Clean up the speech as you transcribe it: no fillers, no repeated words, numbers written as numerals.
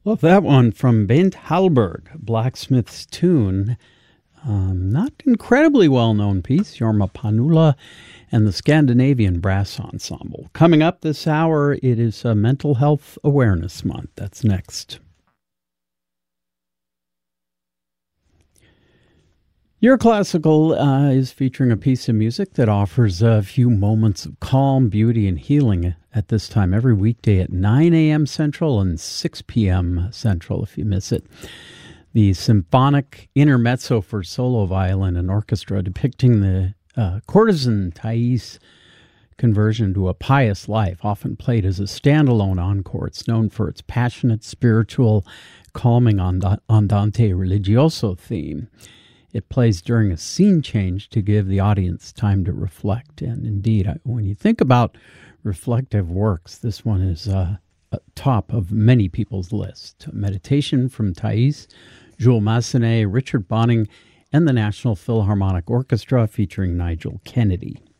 Love that one from Bent Hallberg, Blacksmith's Tune. Not incredibly well-known piece, Jorma Panula and the Scandinavian Brass Ensemble. Coming up this hour, it is Mental Health Awareness Month. That's next. Your Classical is featuring a piece of music that offers a few moments of calm, beauty, and healing at this time every weekday at 9 a.m. Central and 6 p.m. Central if you miss it. The symphonic intermezzo for solo violin and orchestra depicting the courtesan Thais conversion to a pious life, often played as a standalone encore. It's known for its passionate, spiritual, calming andante religioso theme. It plays during a scene change to give the audience time to reflect. And indeed, when you think about reflective works, this one is top of many people's list. Meditation from Thais, Jules Massenet, Richard Bonning, and the National Philharmonic Orchestra featuring Nigel Kennedy.